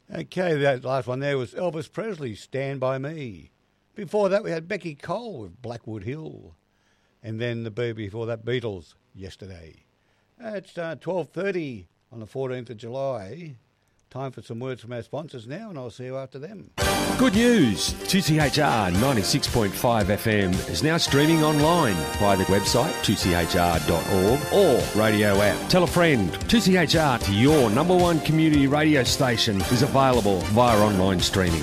Okay, that last one there was Elvis Presley, Stand By Me. Before that, we had Becky Cole with Blackwood Hill. And then the before that, Beatles, Yesterday. It's 12:30 on the 14th of July. Time for some words from our sponsors now, and I'll see you after them. Good news! 2CHR 96.5 FM is now streaming online via the website 2chr.org or radio app. Tell a friend. 2CHR to your number one community radio station is available via online streaming.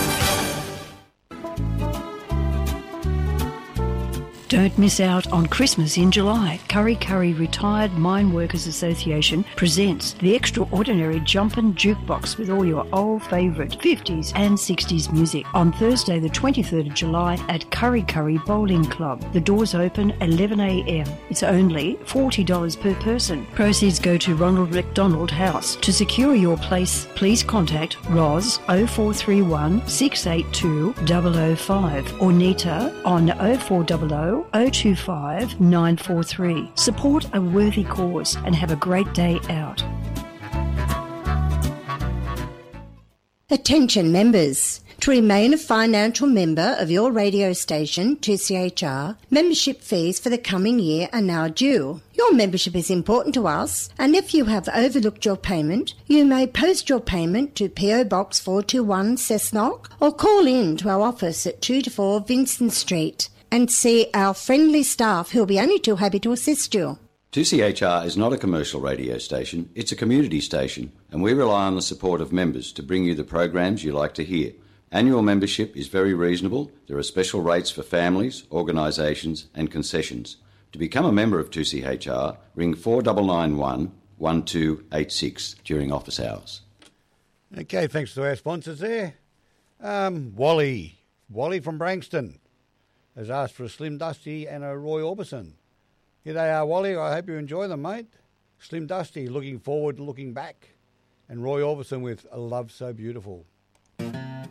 Don't miss out on Christmas in July. Curry Curry Retired Mine Workers Association presents the extraordinary Jumpin' Jukebox with all your old favourite 50s and 60s music on Thursday the 23rd of July at Curry Curry Bowling Club. The doors open 11 a.m. It's only $40 per person. Proceeds go to Ronald McDonald House. To secure your place, please contact Roz 0431 682 005 or Nita on 0400 025 943. Support a worthy cause and have a great day out. Attention members. To remain a financial member of your radio station, 2CHR, membership fees for the coming year are now due. Your membership is important to us, and if you have overlooked your payment, you may post your payment to PO Box 421 Cessnock or call in to our office at 2 to 4 Vincent Street and see our friendly staff who'll be only too happy to assist you. 2CHR is not a commercial radio station, it's a community station, and we rely on the support of members to bring you the programs you like to hear. Annual membership is very reasonable. There are special rates for families, organisations and concessions. To become a member of 2CHR, ring 4991 1286 during office hours. Okay, thanks to our sponsors there. Wally from Brankston has asked for a Slim Dusty and a Roy Orbison. Here they are, Wally. I hope you enjoy them, mate. Slim Dusty, Looking Forward, Looking Back. And Roy Orbison with A Love So Beautiful.